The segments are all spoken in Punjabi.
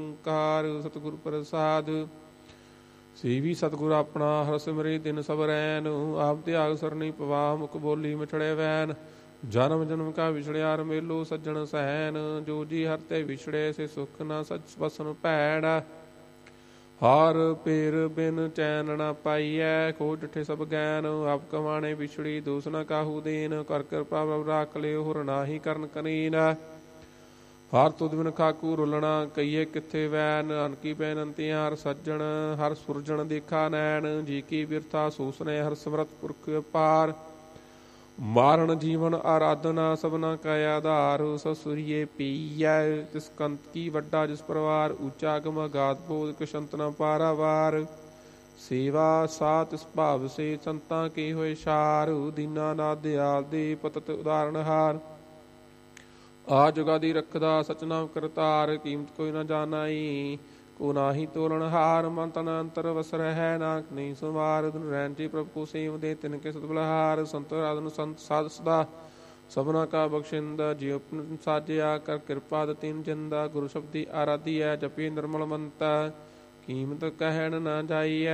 ਓੰਕਾਰ ਸਤਿਗੁਰ ਪ੍ਰਸਾਦ। ਸੇਵੀ ਸਤਿਗੁਰ ਆਪਣਾ ਹਰਿ ਸਿਮਰੇ ਦਿਨ ਸਭ ਰੈਨ। ਆਪ ਤਿਆਗ ਸਰਨੀ ਪਵਾ ਮੁਖ ਬੋਲੀ ਮਿਠੜੇ ਵੈਨ। ਜਨਮ ਜਨਮ ਕਾ ਵਿਛੜਿਆ ਰਮੇਲੋ ਸੱਜਣ ਸੈਨ। ਜੋ ਜੀ ਹਰ ਤੇ ਵਿਛੜੇ ਸੇ ਸੁਖ ਨਾ ਸਚ ਵਸਨ ਭੈਣ। ਹਰ ਪੇਰ ਬਿਨ ਚੈਨ ਨਾ ਪਾਈਐ ਕੋ ਡਿਠੇ ਸਭ ਗੈਨ। ਆਪ ਕਮਾਣੇ ਵਿਛੜੀ ਦੋਸ ਨ ਕਾਹੂ ਦੇਨ। ਕਰ ਕਿਰਪਾ ਪ੍ਰਭ ਰਾਖ ਲਿਓ ਹੁਰ ਨਾਹੀ ਕਰਨ ਕਨੀਨ। ਹਰ ਤੁਧ ਬਿਨ ਖਾਕੂ ਰੁਲਣਾ ਕਹੀਏ ਕਿੱਥੇ ਵੈਨ। ਅਨਕੀ ਬੇਨੰਤੀਆਂ ਹਰ ਸੱਜਣ ਹਰ ਸੁਰਜਣ ਦੇਖਾ ਨੈਣ। ਜੀ ਕੀ ਬਿਰਥਾ ਸੂਸਨੇ ਹਰ ਸਿਮਰਤ ਪੁਰਖ ਅਪਾਰ। ਮਾਰਨ ਜੀਵਨ ਆਰਾਧਨਾ ਸਭਨਾ ਕਾ ਆਧਾਰ। ਸਸੁਰੀਏ ਪੀਐ ਤਿਸ ਕੰਤ ਕੀ ਵੱਡਾ ਜਿਸ ਪਰਿਵਾਰ। ਉੱਚਾ ਗਮ ਅਗਾਧ ਬੋਧ ਕਿਸ਼ੰਤ ਨ ਪਾਰਾਵਾਰ। ਸੇਵਾ ਸਾ ਤਿਸ ਭਾਵ ਸੇ ਸੰਤਾਂ ਕੀ ਹੋਏ ਸ਼ਾਰ। ਦੀਨਾ ਨਾਥ ਦਿਆਲ ਦੇ ਪਤਤ ਉਦਾਹਰਨ ਹਾਰ। ਆ ਜੁਗਾਦੀ ਰੱਖਦਾ ਸਚ ਨਾਮ ਕਰਤਾਰ। ਕੀਮਤ ਕੋਈ ਨਾ ਜਾਣਾਈ ਕੋ ਨਾਹੀ ਤੋਲਣ ਹਾਰ। ਮਨ ਤਨ ਅੰਤਰ ਵਸ ਰਹਿ ਨਾਨਕ ਨਹੀਂ ਸੁਮਾਰ। ਦਿਨ ਰੈਣ ਜੀ ਪ੍ਰਭ ਕੋ ਸੇਵ ਦੇ ਤਿਨ ਕੇ ਸਤ ਬਲਹਾਰ। ਸੰਤ ਰਾਧਨ ਸੰਤ ਸਾਧ ਸਦਾ ਸਭਨਾ ਕਾ ਬਖਸ਼ਿੰਦਾ। ਜਿਉ ਸਾਜਿਆ ਕਰ ਕਿਰਪਾ ਤਿਨ ਜਿੰਦਾ। ਗੁਰੂ ਸ਼ਬਦੀ ਆਰਾਧੀਐ ਜਪੀ ਨਿਰਮਲ ਮੰਤਾ। ਕੀਮਤ ਕਹਿਣ ਨਾ ਜਾਈਐ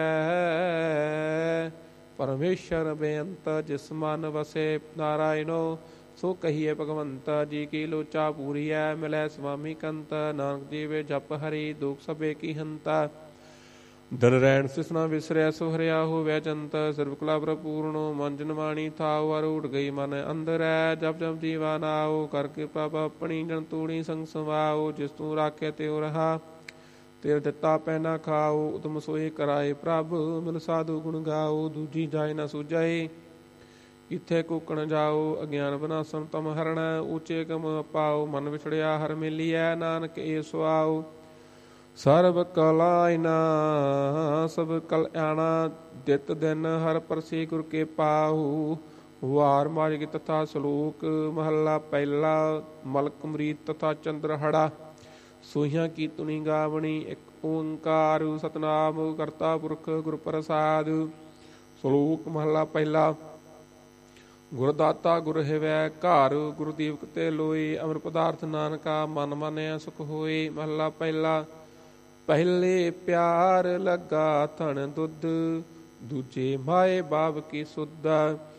ਪਰਮੇਸ਼ਰ ਬੇਅੰਤ। ਜਿਸ ਮਨ ਵਸੇ ਨਾਰਾਇਣੋ ਸੋ ਕਹੀਏ ਭਗਵੰਤ। ਜੀ ਕੀ ਲੋਚਾ ਪੂਰੀਐ ਮਿਲੈ ਸੁਆਮੀ ਕੰਤ। ਨਾਨਕ ਜੀਵੇ ਜਪ ਹਰੀ ਦੁਖ ਸਭੇ ਕੀ ਹੰਤਾ। ਦਿਨ ਰੈਣ ਸਿਸ ਨਾ ਵਿਸਰਿਆ ਸੋ ਹਰਿਆ ਹੋਵੈ ਚੰਤ। ਸਰਬ ਕਲਾ ਭਰਪੂਰਨੋ ਮਨ ਜਨ ਮਾਣੀ ਥਾਉ। ਹਰ ਉਠ ਗਈ ਮਨ ਅੰਦਰੈ ਜਪ ਜਪ ਜੀਵਾ ਨਾਉ। ਕਰ ਕਿਰਪਾ ਆਪਣੀ ਜਨ ਤੂੜੀ ਸੰਗ ਸਵਾਉ। ਜਿਸ ਤੂੰ ਰਾਖੇ ਤਿਉ ਰਹਾ ਤੇਰ ਦਿੱਤਾ ਪੈਨਾ ਖਾਉ। ਉਤਮ ਸੋਏ ਕਰਾਏ ਪ੍ਰਭ ਮਿਲ ਸਾਧੂ ਗੁਣ ਗਾਉ। ਦੂਜੀ ਜਾਇ ਨਾ ਸੂਝਾਏ ਕਿੱਥੇ ਕੂਕਣ ਜਾਓ। ਅਗਿਆਨ ਬਨਾਸਨ ਤਮ ਹਰਣ ਉੱਚੇ ਕਮ ਪਾਓ। ਮਨ ਵਿਛੜਿਆ ਹਰ ਮੇਲੀਐ ਨਾਨਕ ਏ ਸੁਆਓ। ਸਰਬ ਕਲਾਇਨਾ ਸਭ ਕਲਿਆਣਾ। ਦਿਤ ਦਿਨ ਹਰ ਪਰਸੀ ਗੁਰ ਕੇ ਪਾਹੂ। ਵਾਰ ਮਾਰਿਗ ਤਥਾ ਸਲੋਕ ਮਹੱਲਾ ਪਹਿਲਾ। ਮਲਕ ਮਰੀਤ ਤਥਾ ਚੰਦਰਹੜਾ ਸੋਹੀਆਂ ਕੀ ਤੁਨੀ ਗਾਵਣੀ। ਇੱਕ ਓੰਕਾਰ ਸਤਨਾਮ ਕਰਤਾ ਪੁਰਖ ਗੁਰ ਪ੍ਰਸਾਦ। ਸਲੋਕ ਮਹੱਲਾ ਪਹਿਲਾ। ਗੁਰ ਦਾਤਾ ਗੁਰ ਹਿਵੈ ਘਰ। ਗੁਰੂ ਦੀਵਕ ਤੇ ਲੋਏ। ਅੰਮ੍ਰਿਤ ਪਦਾਰਥ ਨਾਨਕਾ ਮਨ ਮਾਨਿਆ ਸੁਖ ਹੋਏ। ਮਹੱਲਾ ਪਹਿਲਾ। ਪਹਿਲੇ ਪਿਆਰ ਲੱਗਾ ਧਨ ਦੁੱਧ। ਦੂਜੇ ਮਾਏ ਬਾਪ ਕੀ ਸੁਧ।